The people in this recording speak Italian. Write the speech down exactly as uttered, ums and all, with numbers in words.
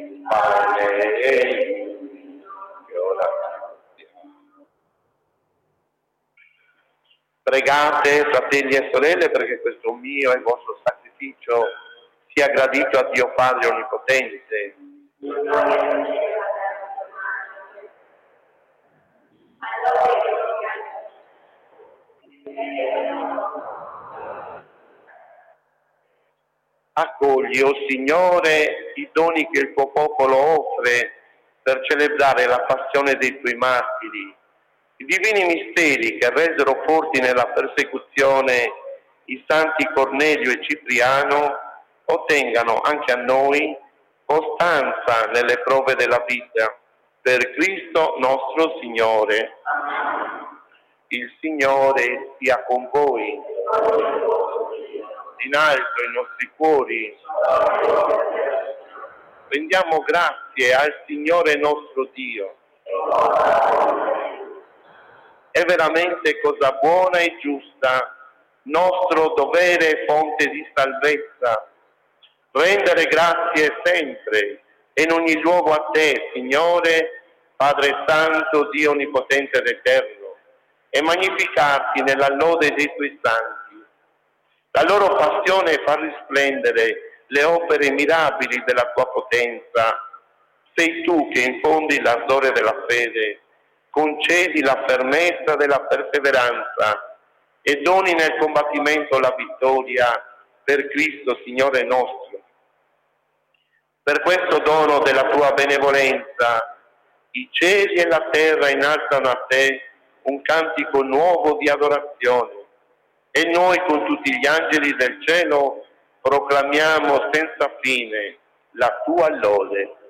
pane e che ora diamo. Pregate, fratelli e sorelle, perché questo mio e vostro sacrificio sia gradito a Dio Padre Onnipotente. Accogli, o Signore, i doni che il tuo popolo offre per celebrare la passione dei tuoi martiri, i divini misteri che resero forti nella persecuzione i santi Cornelio e Cipriano, ottengano anche a noi costanza nelle prove della vita, per Cristo nostro Signore. Il Signore sia con voi. In alto i nostri cuori. Rendiamo grazie al Signore nostro Dio. È veramente cosa buona e giusta, nostro dovere e fonte di salvezza, rendere grazie sempre e in ogni luogo a te, Signore, Padre Santo, Dio Onnipotente ed Eterno, e magnificarti nella lode dei tuoi santi. La loro passione fa risplendere le opere mirabili della tua potenza. Sei tu che infondi l'ardore della fede, concedi la fermezza della perseveranza e doni nel combattimento la vittoria per Cristo Signore nostro. Per questo dono della tua benevolenza, i cieli e la terra innalzano a te un cantico nuovo di adorazione. E noi con tutti gli angeli del cielo proclamiamo senza fine la tua lode.